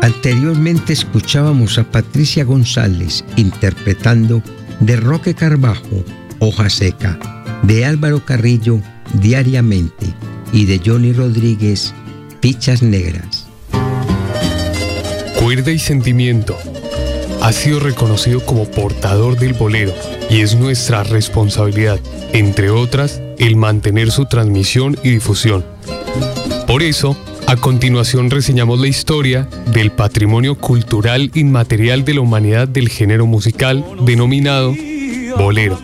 Anteriormente escuchábamos a Patricia González interpretando de Roque Carbajo, Hoja Seca, de Álvaro Carrillo, Diariamente, y de Johnny Rodríguez, Fichas Negras. Cuerda y Sentimiento ha sido reconocido como portador del bolero y es nuestra responsabilidad, entre otras, el mantener su transmisión y difusión. Por eso, a continuación reseñamos la historia del patrimonio cultural inmaterial de la humanidad del género musical denominado bolero.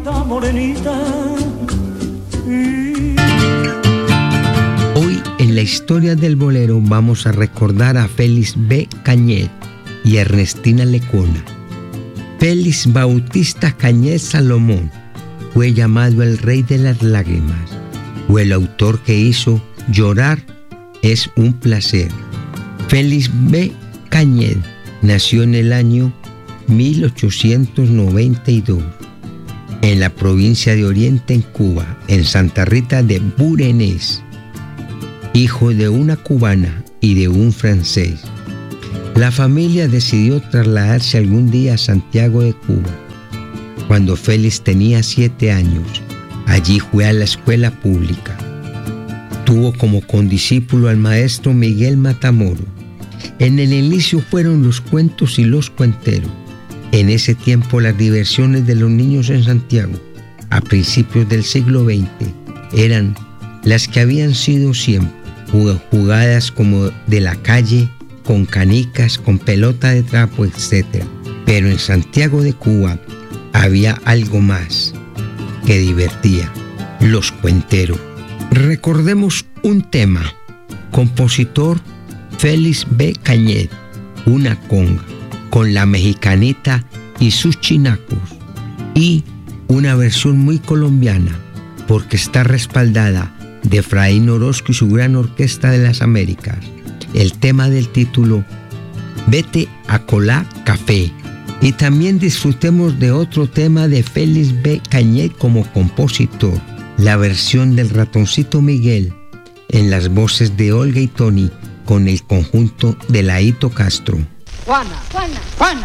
Hoy en la historia del bolero vamos a recordar a Félix B. Cañet y Ernestina Lecona. Félix Bautista Cañet Salomón fue llamado el Rey de las Lágrimas, o el autor que hizo Llorar es un placer. Félix B. Cañet nació en el año 1892 en la provincia de Oriente, en Cuba, en Santa Rita de Burenés, hijo de una cubana y de un francés. La familia decidió trasladarse algún día a Santiago de Cuba. Cuando Félix tenía 7 años, allí fue a la escuela pública. Tuvo como condiscípulo al maestro Miguel Matamoro. En el inicio fueron los cuentos y los cuenteros. En ese tiempo las diversiones de los niños en Santiago, a principios del siglo XX, eran las que habían sido siempre, jugadas como de la calle, con canicas, con pelota de trapo, etc. Pero en Santiago de Cuba había algo más que divertía: los cuenteros. Recordemos un tema. Compositor Félix B. Cañet, una conga, con la mexicanita y sus chinacos, y una versión muy colombiana, porque está respaldada de Efraín Orozco y su Gran Orquesta de las Américas. El tema del título, Vete a colar café. Y también disfrutemos de otro tema de Félix B. Cañet como compositor, la versión del Ratoncito Miguel, en las voces de Olga y Tony, con el conjunto de Laito Castro. Juana, Juana, Juana.